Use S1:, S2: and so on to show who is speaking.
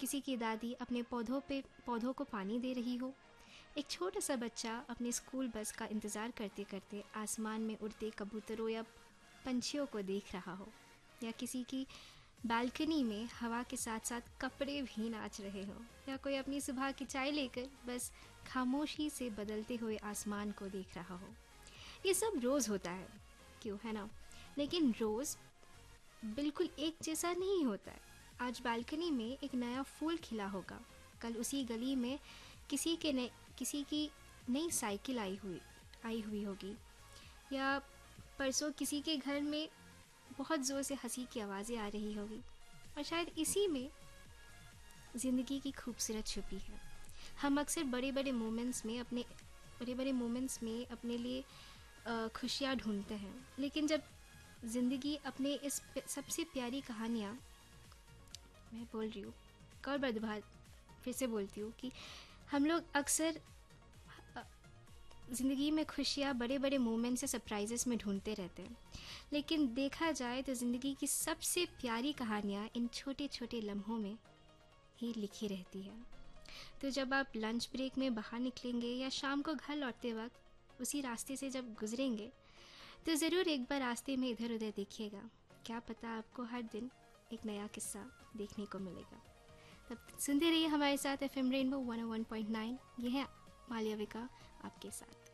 S1: किसी की दादी अपने पौधों को पानी दे रही हो, एक छोटा सा बच्चा अपने स्कूल बस का इंतज़ार करते करते आसमान में उड़ते कबूतरों या पंछियों को देख रहा हो, या किसी की बालकनी में हवा के साथ साथ कपड़े भी नाच रहे हों, या कोई अपनी सुबह की चाय लेकर बस खामोशी से बदलते हुए आसमान को देख रहा हो। ये सब रोज़ होता है, क्यों, है ना? लेकिन रोज़ बिल्कुल एक जैसा नहीं होता है। आज बालकनी में एक नया फूल खिला होगा, कल उसी गली में किसी की नई साइकिल आई हुई होगी, या परसों किसी के घर में बहुत ज़ोर से हंसी की आवाज़ें आ रही होगी। और शायद इसी में ज़िंदगी की खूबसूरत छुपी है। हम अक्सर बड़े बड़े मोमेंट्स में अपने लिए खुशियाँ ढूंढते हैं, लेकिन जब ज़िंदगी अपने इस सबसे प्यारी कहानियाँ, मैं बोल रही हूँ एक और बार दोबारा फिर से बोलती हूँ कि हम लोग अक्सर ज़िंदगी में खुशियाँ बड़े बड़े मोमेंट्स या सरप्राइजेस में ढूंढते रहते हैं, लेकिन देखा जाए तो ज़िंदगी की सबसे प्यारी कहानियाँ इन छोटे छोटे लम्हों में ही लिखी रहती है। तो जब आप लंच ब्रेक में बाहर निकलेंगे या शाम को घर लौटते वक्त उसी रास्ते से जब गुजरेंगे, तो ज़रूर एक बार रास्ते में इधर उधर देखिएगा। क्या पता आपको हर दिन एक नया किस्सा देखने को मिलेगा। तब सुनते रहिए हमारे साथ FM रेनबो 101.9। ये है मालिया विका आपके साथ।